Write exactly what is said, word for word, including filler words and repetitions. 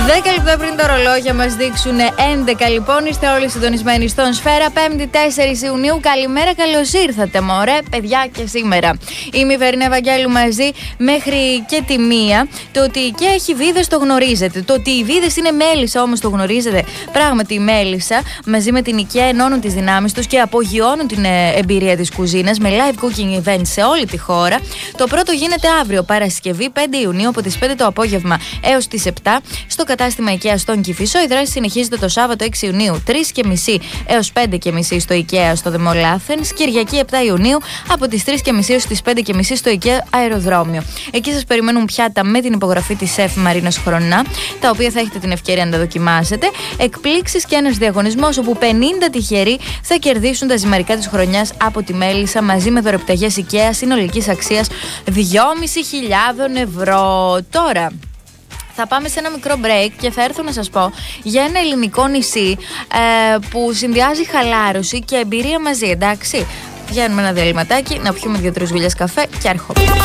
δέκα λεπτά πριν τα ρολόγια μας δείξουν έντεκα, λοιπόν, είστε όλοι συντονισμένοι στον Σφαίρα. Πέμπτη τέσσερις Ιουνίου. Καλημέρα, καλώς ήρθατε, μωρέ, παιδιά, και σήμερα. Είμαι η Βερίνα Ευαγγέλου μαζί μέχρι και τη μία. Το ότι και έχει βίδες το γνωρίζετε. Το ότι οι βίδες είναι μέλισσα όμως το γνωρίζετε. Πράγματι, η μέλισσα μαζί με την IKEA ενώνουν τις δυνάμεις τους και απογειώνουν την εμπειρία της κουζίνας με live cooking events σε όλη τη χώρα. Το πρώτο γίνεται αύριο, Παρασκευή πέντε Ιουνίου, από τις πέντε το απόγευμα έως τις επτά στο κατάστημα IKEA στον Κηφισό. Η δράση συνεχίζεται το Σάββατο έξι Ιουνίου, τρεις και μισή έως πέντε και μισή στο IKEA στο The Mall Athens. Κυριακή επτά Ιουνίου από τις τρεις και μισή έως τις πέντε και μισή στο IKEA Αεροδρόμιο. Εκεί σας περιμένουν πιάτα με την υπογραφή της σεφ Μαρίνας Χρονά, τα οποία θα έχετε την ευκαιρία να τα δοκιμάσετε. Εκπλήξεις και ένας διαγωνισμός όπου πενήντα τυχεροί θα κερδίσουν τα ζυμαρικά της χρονιάς από τη μέλισσα μαζί με δωρεπταγές IKEA συνολικής αξίας δυόμισι χιλιάδες ευρώ. Τώρα θα πάμε σε ένα μικρό break και θα έρθω να σας πω για ένα ελληνικό νησί ε, που συνδυάζει χαλάρωση και εμπειρία μαζί, εντάξει. Βγαίνουμε ένα διαλυματάκι, να πιούμε δύο-τρεις γουλιές καφέ και έρχομαι.